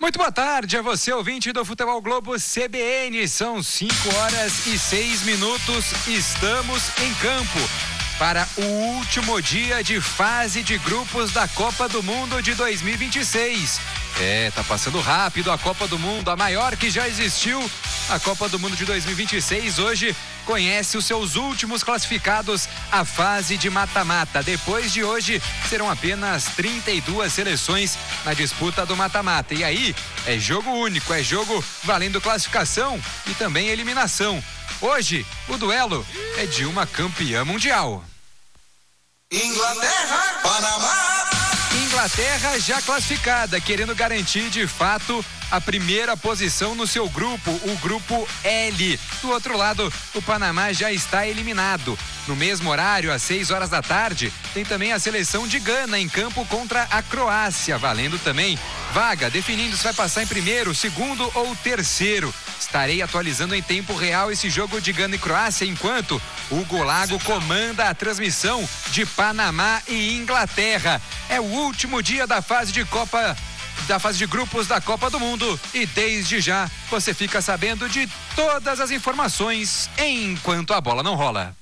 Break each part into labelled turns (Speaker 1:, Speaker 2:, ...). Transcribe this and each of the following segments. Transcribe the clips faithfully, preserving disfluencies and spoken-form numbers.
Speaker 1: Muito boa tarde a você, ouvinte do Futebol Globo C B N. São cinco horas e seis minutos. Estamos em campo para o último dia de fase de grupos da Copa do Mundo de dois mil e vinte e seis. É, tá passando rápido a Copa do Mundo, a maior que já existiu. A Copa do Mundo de dois mil e vinte e seis hoje conhece os seus últimos classificados à fase de mata-mata. Depois de hoje serão apenas trinta e duas seleções na disputa do mata-mata. E aí é jogo único, é jogo valendo classificação e também eliminação. Hoje o duelo é de uma campeã mundial.
Speaker 2: Inglaterra, Panamá.
Speaker 1: Inglaterra já classificada, querendo garantir de fato a primeira posição no seu grupo, o grupo L. Do outro lado, o Panamá já está eliminado. No mesmo horário, às seis horas da tarde, tem também a seleção de Gana em campo contra a Croácia, valendo também vaga, definindo se vai passar em primeiro, segundo ou terceiro. Estarei atualizando em tempo real esse jogo de Gana e Croácia, enquanto o Golago comanda a transmissão de Panamá e Inglaterra. É o último dia da fase de Copa, da fase de grupos da Copa do Mundo, e desde já você fica sabendo de todas as informações enquanto a bola não rola.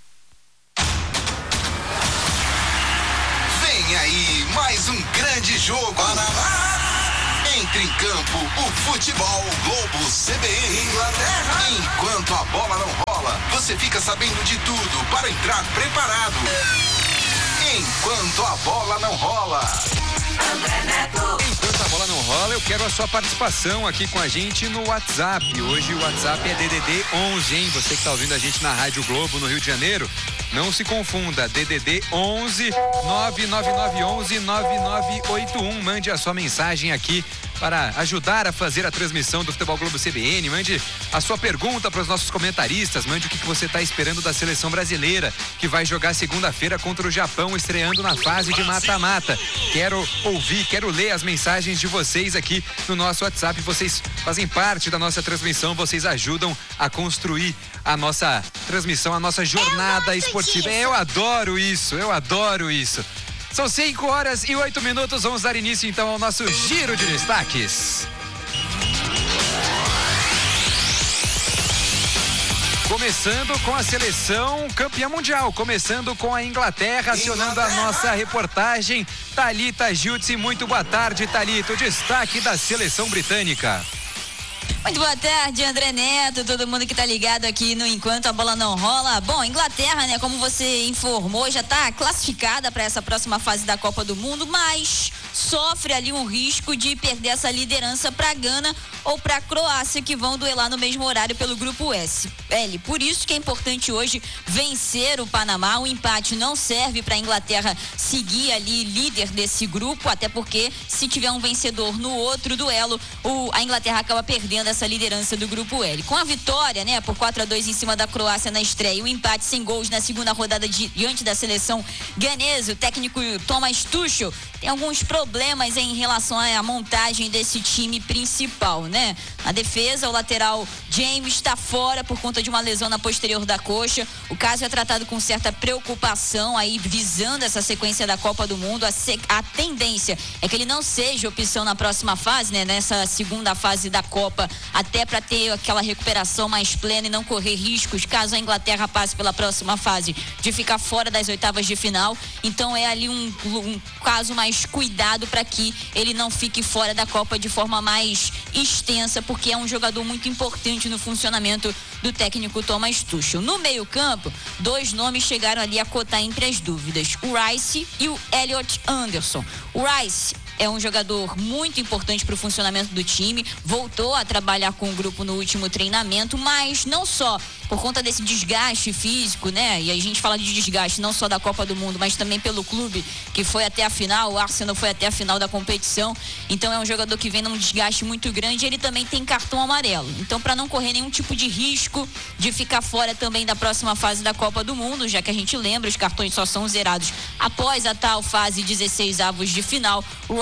Speaker 2: Vem aí mais um grande jogo. Panamá. Entre em campo o Futebol Globo C B N. Inglaterra. Enquanto a bola não rola, você fica sabendo de tudo para entrar preparado. Enquanto a bola não rola.
Speaker 1: Enquanto a bola não rola, eu quero a sua participação aqui com a gente no WhatsApp. Hoje o WhatsApp é D D D onze, hein? Você que está ouvindo a gente na Rádio Globo no Rio de Janeiro, não se confunda, D D D onze nove nove nove onze nove nove oito um. Mande a sua mensagem aqui para ajudar a fazer a transmissão do Futebol Globo C B N. Mande a sua pergunta para os nossos comentaristas. Mande o que você está esperando da seleção brasileira, que vai jogar segunda-feira contra o Japão, estreando na fase de mata-mata. Quero ouvir, quero ler as mensagens de vocês aqui no nosso WhatsApp. Vocês fazem parte da nossa transmissão, vocês ajudam a construir a nossa transmissão, a nossa jornada esportiva. Eu adoro isso, eu adoro isso. São cinco horas e oito minutos, vamos dar início então ao nosso giro de destaques. Começando com a seleção campeã mundial, começando com a Inglaterra, acionando a nossa reportagem, Thalita Jutsi. Muito boa tarde, Thalita, o destaque da seleção britânica.
Speaker 3: Muito boa tarde, André Neto, todo mundo que tá ligado aqui no Enquanto a Bola Não Rola. Bom, Inglaterra, né, como você informou, já tá classificada para essa próxima fase da Copa do Mundo, mas sofre ali um risco de perder essa liderança para Gana ou para Croácia, que vão duelar no mesmo horário pelo grupo S. L. Por isso que é importante hoje vencer o Panamá. O empate não serve para a Inglaterra seguir ali líder desse grupo, até porque se tiver um vencedor no outro duelo, o, a Inglaterra acaba perdendo essa liderança do grupo L. Com a vitória, né, por quatro a dois em cima da Croácia na estreia e o empate sem gols na segunda rodada de, diante da seleção ganesa, o técnico Thomas Tuchel tem alguns problemas em relação à montagem desse time principal, né? Na defesa, o lateral James está fora por conta de uma lesão na posterior da coxa. O caso é tratado com certa preocupação aí, visando essa sequência da Copa do Mundo. A, se, a tendência é que ele não seja opção na próxima fase, né? Nessa segunda fase da Copa, até para ter aquela recuperação mais plena e não correr riscos caso a Inglaterra passe pela próxima fase de ficar fora das oitavas de final. Então é ali um, um caso mais cuidado para que ele não fique fora da Copa de forma mais extensa, porque é um jogador muito importante no funcionamento do técnico Thomas Tuchel. No meio campo, dois nomes chegaram ali a cotar entre as dúvidas, o Rice e o Elliot Anderson. O Rice é um jogador muito importante para o funcionamento do time, voltou a trabalhar com o grupo no último treinamento, mas não só por conta desse desgaste físico, né? E a gente fala de desgaste não só da Copa do Mundo, mas também pelo clube que foi até a final, o Arsenal foi até a final da competição. Então é um jogador que vem num desgaste muito grande, e ele também tem cartão amarelo. Então, para não correr nenhum tipo de risco de ficar fora também da próxima fase da Copa do Mundo, já que a gente lembra, os cartões só são zerados após a tal fase dezesseis avos de final, o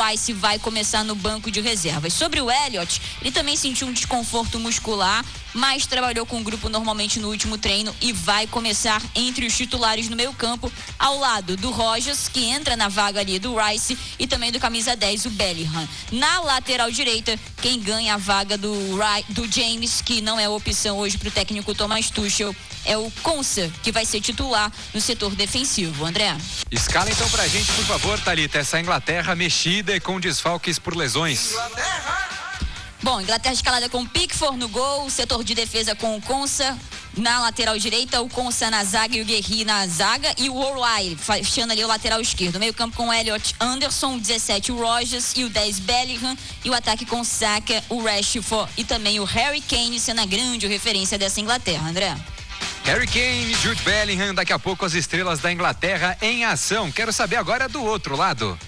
Speaker 3: Rice vai começar no banco de reservas. Sobre o Elliott, ele também sentiu um desconforto muscular, mas trabalhou com o grupo normalmente no último treino e vai começar entre os titulares no meio campo, ao lado do Rogers, que entra na vaga ali do Rice, e também do camisa dez, o Bellingham. Na lateral direita, quem ganha a vaga do, do James, que não é opção hoje para o técnico Thomas Tuchel, é o Konsa, que vai ser titular no setor defensivo. André?
Speaker 1: Escala então pra gente, por favor, Thalita, essa Inglaterra mexida e com desfalques por lesões.
Speaker 2: Inglaterra!
Speaker 3: Bom, Inglaterra escalada com Pickford no gol, setor de defesa com o Konsa, na lateral direita, o Konsa na zaga e o Guerri na zaga, e o Worldwide fechando ali o lateral esquerdo. Meio campo com o Elliott, Anderson, o dezessete, o Rogers, e o dez, Bellingham, e o ataque com o Saka, o Rashford e também o Harry Kane, sendo a grande referência dessa Inglaterra, André.
Speaker 1: Harry Kane, Jude Bellingham, daqui a pouco as estrelas da Inglaterra em ação. Quero saber agora do outro lado.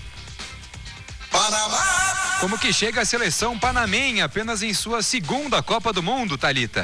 Speaker 2: Panamá!
Speaker 1: Como que chega a seleção panamenha apenas em sua segunda Copa do Mundo, Thalita?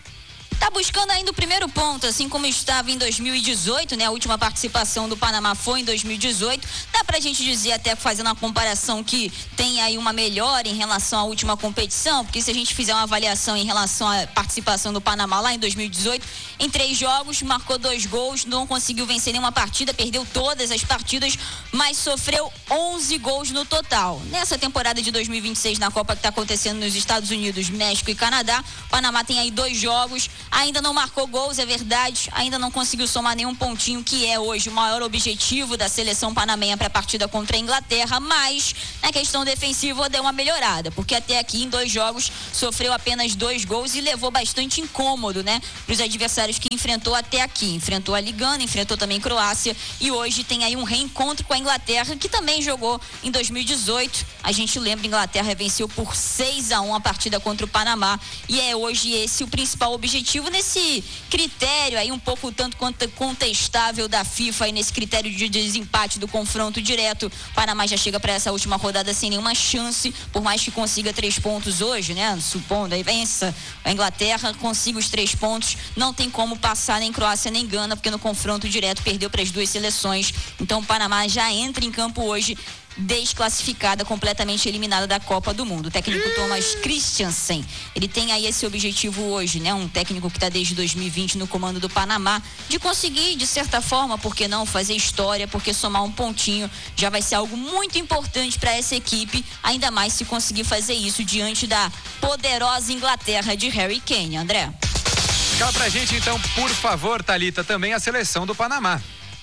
Speaker 3: Tá buscando ainda o primeiro ponto, assim como estava em dois mil e dezoito, né? A última participação do Panamá foi em dois mil e dezoito. Dá pra gente dizer, até fazendo uma comparação, que tem aí uma melhora em relação à última competição, porque se a gente fizer uma avaliação em relação à participação do Panamá lá em dois mil e dezoito, em três jogos, marcou dois gols, não conseguiu vencer nenhuma partida, perdeu todas as partidas, mas sofreu onze gols no total. Nessa temporada de dois mil e vinte e seis, na Copa que está acontecendo nos Estados Unidos, México e Canadá, o Panamá tem aí dois jogos, ainda não marcou gols, é verdade, ainda não conseguiu somar nenhum pontinho, que é hoje o maior objetivo da seleção panamenha para a partida contra a Inglaterra, mas na questão defensiva deu uma melhorada, porque até aqui em dois jogos sofreu apenas dois gols e levou bastante incômodo, né, para os adversários que enfrentou até aqui. Enfrentou a Ligana, enfrentou também Croácia, e hoje tem aí um reencontro com a Inglaterra, que também jogou em dois mil e dezoito. A gente lembra, a Inglaterra venceu por seis a um a partida contra o Panamá, e é hoje esse o principal objetivo nesse critério aí um pouco tanto quanto contestável da FIFA, e nesse critério de desempate do confronto direto. O Panamá já chega para essa última rodada sem nenhuma chance, por mais que consiga três pontos hoje, né? Supondo aí vença a Inglaterra, consiga os três pontos, não tem como passar nem Croácia nem Gana, porque no confronto direto perdeu para as duas seleções. Então o Panamá já entra em campo hoje desclassificada, completamente eliminada da Copa do Mundo. O técnico Thomas Christiansen, ele tem aí esse objetivo hoje, né? Um técnico que está desde dois mil e vinte no comando do Panamá, de conseguir, de certa forma, por que não, fazer história, porque somar um pontinho já vai ser algo muito importante para essa equipe, ainda mais se conseguir fazer isso diante da poderosa Inglaterra de Harry Kane. André?
Speaker 1: Fala pra gente então, por favor, Thalita, também a seleção do Panamá.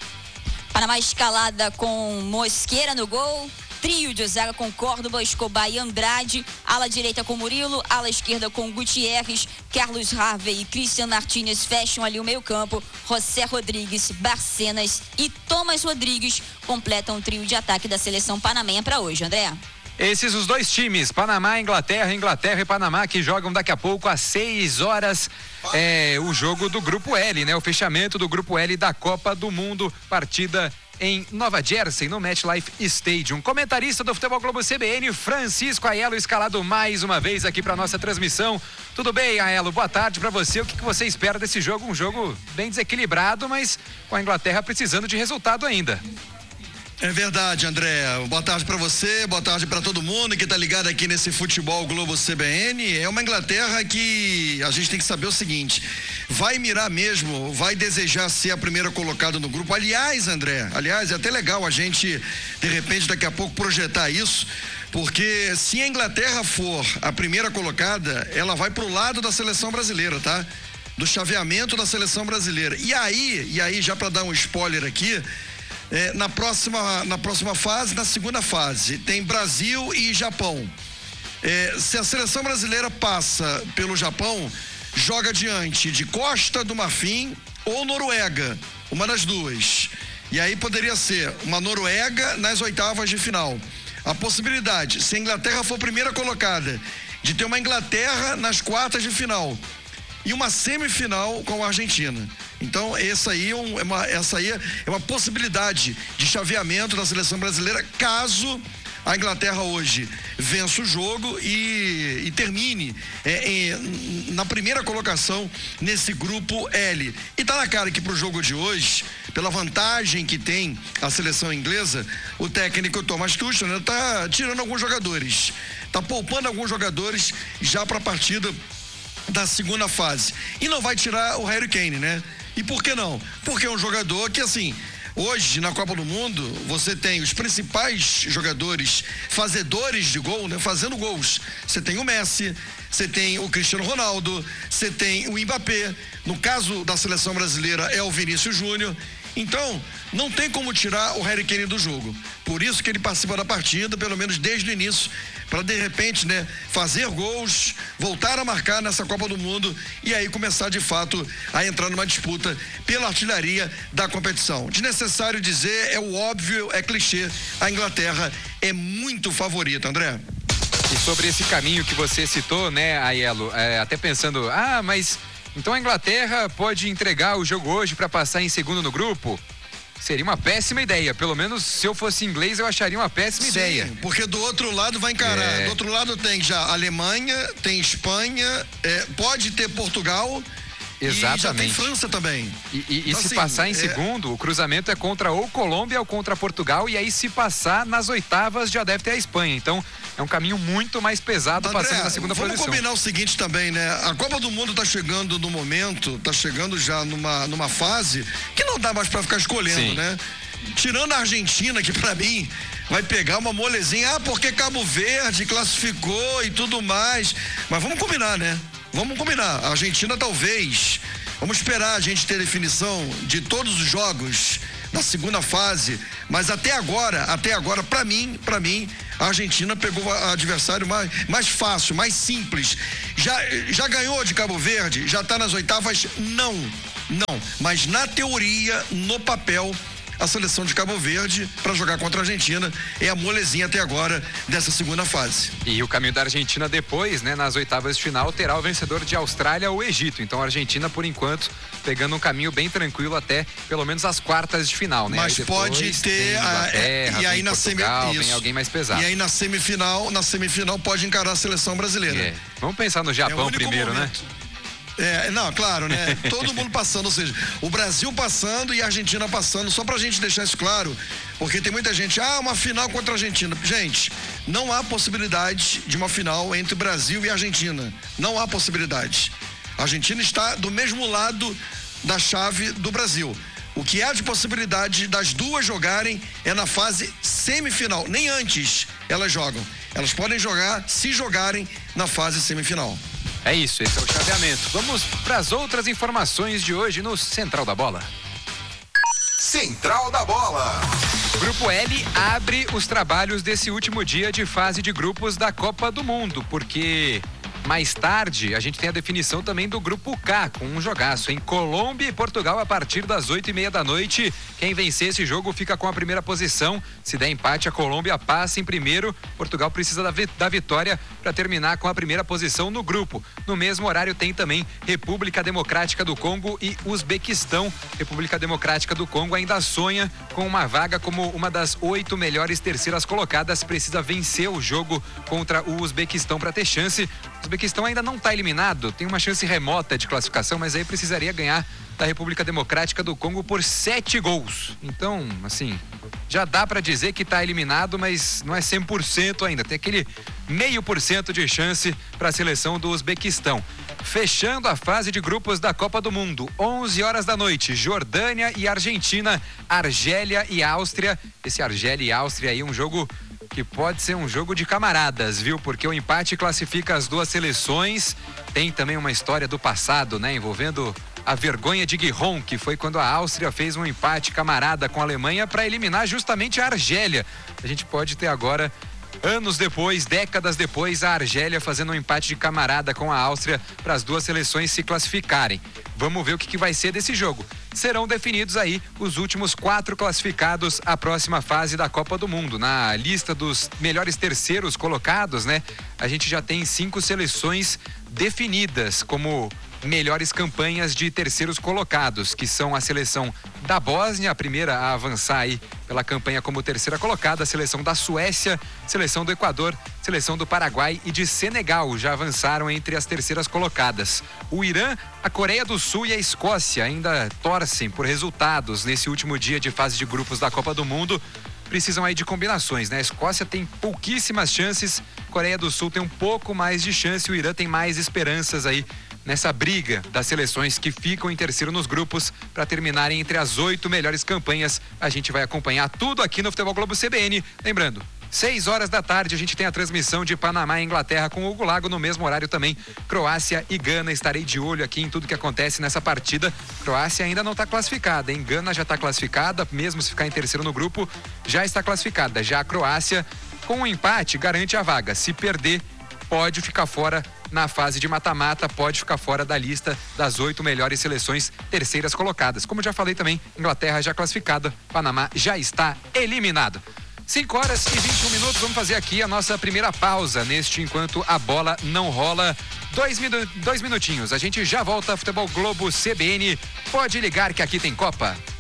Speaker 3: Panamá escalada com Mosqueira no gol, trio de zaga com Córdoba, Escobar e Andrade, ala direita com Murilo, ala esquerda com Gutierrez, Carlos Harvey e Cristian Martínez fecham ali o meio campo, José Rodrigues, Barcenas e Thomas Rodrigues completam o trio de ataque da seleção panamenha para hoje, André.
Speaker 1: Esses os dois times, Panamá, Inglaterra, Inglaterra e Panamá, que jogam daqui a pouco às seis horas, é, o jogo do Grupo L, né? O fechamento do Grupo L da Copa do Mundo, partida em Nova Jersey, no MetLife Stadium. Comentarista do Futebol Globo C B N, Francisco Aiello, escalado mais uma vez aqui para nossa transmissão. Tudo bem, Aiello? Boa tarde para você. O que, que você espera desse jogo? Um jogo bem desequilibrado, mas com a Inglaterra precisando de resultado ainda.
Speaker 4: É verdade, André. Boa tarde para você, boa tarde para todo mundo que tá ligado aqui nesse Futebol Globo C B N. É uma Inglaterra que a gente tem que saber o seguinte: vai mirar mesmo, vai desejar ser a primeira colocada no grupo. Aliás, André, aliás, é até legal a gente, de repente, daqui a pouco projetar isso, porque se a Inglaterra for a primeira colocada, ela vai pro lado da seleção brasileira, tá? Do chaveamento da seleção brasileira. E aí, e aí já para dar um spoiler aqui, É, na, próxima, na próxima fase, na segunda fase, tem Brasil e Japão. É, se a seleção brasileira passa pelo Japão, joga diante de Costa do Marfim ou Noruega, uma das duas. E aí poderia ser uma Noruega nas oitavas de final. A possibilidade, se a Inglaterra for primeira colocada, de ter uma Inglaterra nas quartas de final e uma semifinal com a Argentina. Então, essa aí, é uma, essa aí é uma possibilidade de chaveamento da seleção brasileira, caso a Inglaterra hoje vença o jogo e, e termine é, é, na primeira colocação nesse grupo L. E tá na cara que pro jogo de hoje, pela vantagem que tem a seleção inglesa, o técnico Thomas Tuchel, né, tá tirando alguns jogadores, tá poupando alguns jogadores já para a partida da segunda fase. E não vai tirar o Harry Kane, né? E por que não? Porque é um jogador que, assim, hoje na Copa do Mundo, você tem os principais jogadores fazedores de gol, né? Fazendo gols. Você tem o Messi, você tem o Cristiano Ronaldo, você tem o Mbappé. No caso da seleção brasileira é o Vinícius Júnior. Então, não tem como tirar o Harry Kane do jogo. Por isso que ele participa da partida, pelo menos desde o início, para de repente, né, fazer gols, voltar a marcar nessa Copa do Mundo e aí começar de fato a entrar numa disputa pela artilharia da competição. Desnecessário dizer, é o óbvio, é clichê, a Inglaterra é muito favorita, André.
Speaker 1: E sobre esse caminho que você citou, né, Aiello, é, até pensando, ah, mas então a Inglaterra pode entregar o jogo hoje para passar em segundo no grupo? Seria uma péssima ideia. Pelo menos se eu fosse inglês, eu acharia uma péssima
Speaker 4: Sim,
Speaker 1: ideia.
Speaker 4: Porque do outro lado vai encarar. É. Do outro lado tem já Alemanha, tem Espanha, é, pode ter Portugal.
Speaker 1: Exatamente.
Speaker 4: E já tem França também.
Speaker 1: E, e, e
Speaker 4: então,
Speaker 1: se
Speaker 4: assim,
Speaker 1: passar em
Speaker 4: é...
Speaker 1: segundo, o cruzamento é contra ou Colômbia ou contra Portugal. E aí, se passar nas oitavas, já deve ter a Espanha. Então, é um caminho muito mais pesado. André, passando na segunda
Speaker 4: vamos
Speaker 1: posição.
Speaker 4: Vamos combinar o seguinte também, né? A Copa do Mundo tá chegando no momento, tá chegando já numa, numa fase que não dá mais pra ficar escolhendo, Sim. né? Tirando a Argentina, que pra mim vai pegar uma molezinha, ah, porque Cabo Verde classificou e tudo mais. Mas vamos combinar, né? Vamos combinar. A Argentina talvez. Vamos esperar a gente ter definição de todos os jogos da segunda fase. Mas até agora, até agora, pra mim, pra mim, a Argentina pegou o adversário mais, mais fácil, mais simples. Já, já ganhou de Cabo Verde? Já tá nas oitavas? Não, não. Mas na teoria, no papel, a seleção de Cabo Verde para jogar contra a Argentina é a molezinha até agora dessa segunda fase.
Speaker 1: E o caminho da Argentina depois, né, nas oitavas de final, terá o vencedor de Austrália ou Egito. Então a Argentina, por enquanto, pegando um caminho bem tranquilo até pelo menos as quartas de final, né?
Speaker 4: Mas pode ter a, é, e aí na semifinal
Speaker 1: vem alguém mais pesado.
Speaker 4: E aí na semifinal, na semifinal pode encarar a seleção brasileira.
Speaker 1: É. Vamos pensar no Japão é primeiro, momento. né?
Speaker 4: É, não, claro, né? Todo mundo passando, ou seja, o Brasil passando e a Argentina passando, só pra gente deixar isso claro, porque tem muita gente, ah, uma final contra a Argentina. Gente, não há possibilidade de uma final entre Brasil e Argentina. Não há possibilidade. A Argentina está do mesmo lado da chave do Brasil. O que há de possibilidade das duas jogarem é na fase semifinal. Nem antes elas jogam. Elas podem jogar, se jogarem, na fase semifinal.
Speaker 1: É isso, esse é o chaveamento. Vamos para as outras informações de hoje no Central da Bola.
Speaker 2: Central da Bola.
Speaker 1: Grupo L abre os trabalhos desse último dia de fase de grupos da Copa do Mundo, porque mais tarde a gente tem a definição também do Grupo K, com um jogaço em Colômbia e Portugal a partir das oito e meia da noite. Quem vencer esse jogo fica com a primeira posição. Se der empate, a Colômbia passa em primeiro. Portugal precisa da, vi- da vitória para terminar com a primeira posição no grupo. No mesmo horário tem também República Democrática do Congo e Uzbequistão. República Democrática do Congo ainda sonha com uma vaga como uma das oito melhores terceiras colocadas. Precisa vencer o jogo contra o Uzbequistão para ter chance. O Uzbequistão ainda não está eliminado, tem uma chance remota de classificação, mas aí precisaria ganhar da República Democrática do Congo por sete gols. Então, assim, já dá para dizer que está eliminado, mas não é cem por cento ainda. Tem aquele meio por cento de chance para a seleção do Uzbequistão. Fechando a fase de grupos da Copa do Mundo, onze horas da noite, Jordânia e Argentina, Argélia e Áustria. Esse Argélia e Áustria aí, um jogo que pode ser um jogo de camaradas, viu? Porque o empate classifica as duas seleções. Tem também uma história do passado, né? Envolvendo a vergonha de Giron, que foi quando a Áustria fez um empate camarada com a Alemanha para eliminar justamente a Argélia. A gente pode ter agora, anos depois, décadas depois, a Argélia fazendo um empate de camarada com a Áustria para as duas seleções se classificarem. Vamos ver o que, que vai ser desse jogo. Serão definidos aí os últimos quatro classificados à próxima fase da Copa do Mundo. Na lista dos melhores terceiros colocados, né? A gente já tem cinco seleções definidas, como melhores campanhas de terceiros colocados, que são a seleção da Bósnia, a primeira a avançar aí pela campanha como terceira colocada, a seleção da Suécia, seleção do Equador, seleção do Paraguai e de Senegal já avançaram entre as terceiras colocadas. O Irã, a Coreia do Sul e a Escócia ainda torcem por resultados nesse último dia de fase de grupos da Copa do Mundo. Precisam aí de combinações, né? A Escócia tem pouquíssimas chances, Coreia do Sul tem um pouco mais de chance, o Irã tem mais esperanças aí nessa briga das seleções que ficam em terceiro nos grupos para terminarem entre as oito melhores campanhas. A gente vai acompanhar tudo aqui no Futebol Globo C B N. Lembrando, seis horas da tarde a gente tem a transmissão de Panamá e Inglaterra com o Hugo Lago, no mesmo horário também Croácia e Gana. Estarei de olho aqui em tudo que acontece nessa partida. Croácia ainda não está classificada, hein? Gana já está classificada, mesmo se ficar em terceiro no grupo, já está classificada. Já a Croácia, com um empate, garante a vaga. Se perder, pode ficar fora na fase de mata-mata, pode ficar fora da lista das oito melhores seleções terceiras colocadas. Como já falei também, Inglaterra já classificada, Panamá já está eliminado. cinco horas e vinte e um minutos, vamos fazer aqui a nossa primeira pausa neste Enquanto a Bola Não Rola. Dois, minu- dois minutinhos, a gente já volta. Futebol Globo C B N, pode ligar que aqui tem Copa.